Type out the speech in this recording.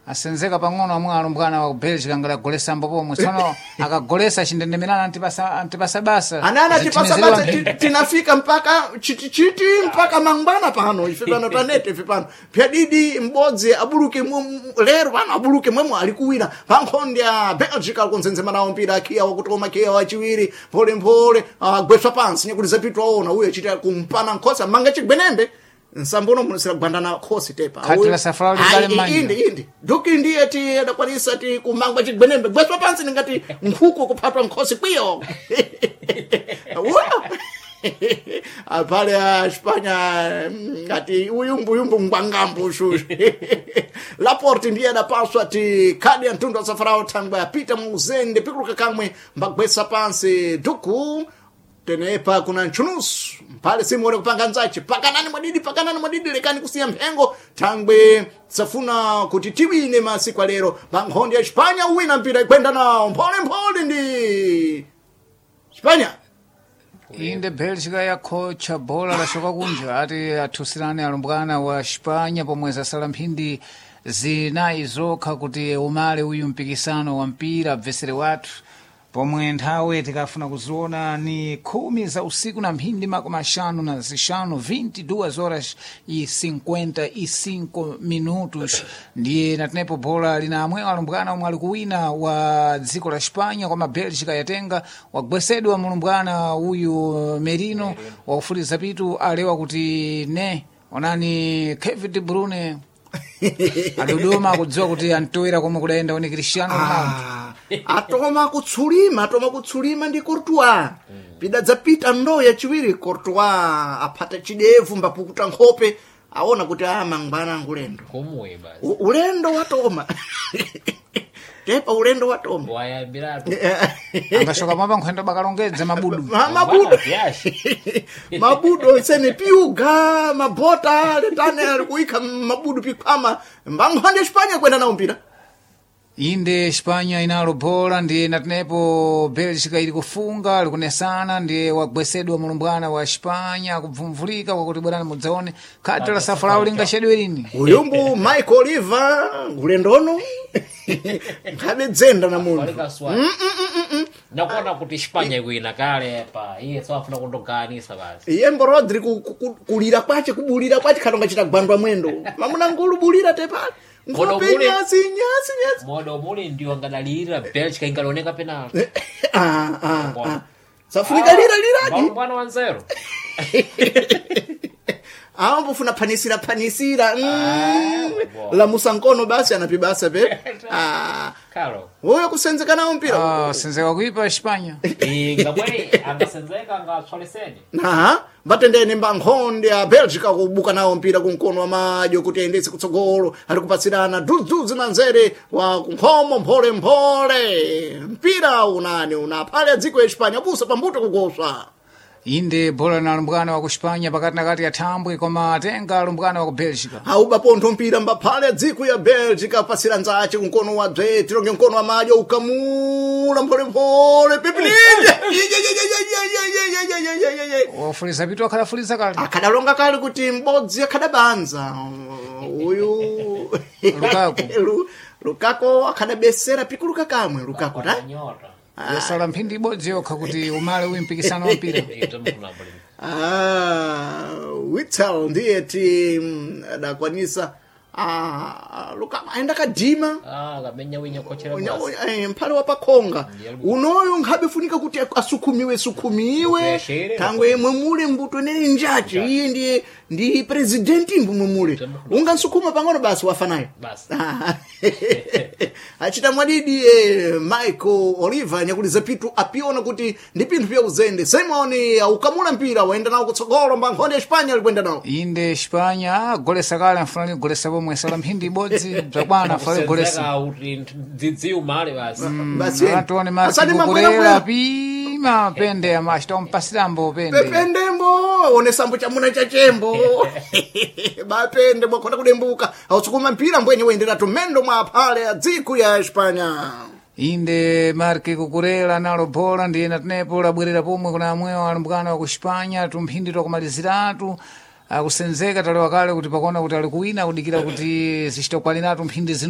asenzeka pang'ono amwe alumbwana wa Belgium ngala mbo pomwe tsono akagolesa chindendemerana antipasa basa anana tipasa basa tinafika mpaka chiti mpaka mangwana pano ife pano tanete ife pano pyadidi mbodzi abuluke lero pano abuluke mwemwe alikuwira pankhonde ya Belgium konzenzema nawo mpira akia wakutoma kia wachiwiri pole gweswa pansi nyekuti zapitwa ona uye chita kumpana nkhosa manga chigwenembe nsambono munisira gwandana khosi tepa khatila safari ngale manja indi duki ndiye ti adakwanisa ti kumangwa chigwenembe gweswa pansi ngati nkhuku kuphatwa nkhosi kwiyo apale a Espanya ngati uyumbu ngwangambo shushu Laporte ndiye adapaswa ti kadi ya mtundu wa safarao thangwe apita muuzende pikuluka kamwe mbagwesa pansi duku tenepa kuna nchunusu pale simu wale kupanga nzache pakanani mwadidi lekani kusiya mpengo thangwe safuna kuti tiwine masiku lero bankhonde ya Espanya uwina mpira ikwenda nao mpole ndi Espanya inde Belgium yakhocha bola lashoka kunja ati athusirane alumbwana wa Espanya pomwe zasala mphindi zinayi zokha kuti umale uyu mpikisano wa mpira bvesere wathu pomwe nthawi tikafuna kuziona ni 10 za usiku na mphindi makumi ashanu na zishanu 22 horas e 55 minutos ndiye natenepo bola lina amwe alumbwana omwe ali kuwina wa dziko la Espanya kwa Belgium yatenga wagwesedwa mulumbwana uyu Merino wakufutiza pitu alewa kuti ne onani Kevin De Bruyne adodoma kudziwa kuti antowera komwe kudaenda one Cristiano Ronaldo atoma kutsulima ndi Courtois pidadzapita ndo yachiwiri Courtois aphata chidevu mbapukuta nkhope aona kuti mangwana ngulendo komwe basi ulendo watoma tepa ulendo watoma wayambiratu angashoka mwapa nkhwenda bakalongedza mabudo isene piuga mabota letane alikuika mabudu pikwama mbanghande Espanya kwenda na mpira inde Espanya inalo bola ndiye natenepo Belgium ili kufunga ali kunesana ndiye wagwesedwa mulumbwana wa Espanya kubvumvulika kwakuti bwana mudzaone khadi la safari ulinga shedwe lini uyumbu Michael Oliver ulendono ngabe dzenda na mundu nakuona kuti Espanya ikuina kale pa iye so afuna kundoganisa basi Yembo Rodri kulira kwache kubulira kwache katonga chita gwandwa mwendo mamuna ngulu bulira tepa ngope nyasi modo muli ndio ngadalira Belgium ingaloneka penalty safurika liraji bwana wanzero ambo funa panisira la musankono basi anapibasa pe Karo wewe kusenzeka nao mpira senzeka kuipa Espanya ngabwe angasenzeka ngatsoleseni batendene mbankhonde ya Belgium kubuka nao mpira kunkono wa majo kuti endese kutsogolo ali kupatsirana duzu na nzere wa nkhomo mpole mpira unapale dziko ya Espanya busa pambuto kugoswa inde bola na alumbwana wa Espanya pakati na kati ya thambwe koma atenga alumbwana wa Belgium auba pontho mpira mbapale dziko ya Belgium pasira nzache kunkono wa dzwe tironge nkono wa majo ukamula mpole pipilile wafuriza pitu akadafuriza kale akadalonga kale kuti mbodzi akadabanza uyu Lukaku akadabesera pikuluka kamwe Lukaku ta yasala mphindi ibodzi yokha kuti umale uyu mpikisano wa mpira Witsel ndiye ti adakwanisa Lukaku aenda kadima kamenya winya kochera basi mphale wa pakhonga unoyo nkhabe funika kuti asukumiwe tangu yemwe mule mbuto nene njachi iye ndi presidenti mbumwe mule ungansukuma pang'ono basi wafanayo basi achita mwadidi Michael Oliver nyakuliza pitu apiona kuti ndi pinthu pya uzende Simon ukamula mpira waenda nawo kutsogolo mbankhonde Espanya alikwenda nawo inde Espanya golesa kale amfanani golesa pomwe sala mphindi ibodzi bzakwana afale golesa dzidzi umale basi atone mari kukurera pima pende amashita umpasirambo pendembo one sambo chamuna chachembo bapende bwakhona kudembuka ausukuma mpira mbwenye wendera tumendo mwa phale ya dziko ya Espanya inde marke kukurela nalo bola ndiye natenepo labwerera pomwe kuna amwewo alumbwana wa ku Espanya tumphindi tokumaliziratu akusenzeka talewa kale kuti pakona kuti ali kuwina kudikira kuti zichitokwaniratu mphindi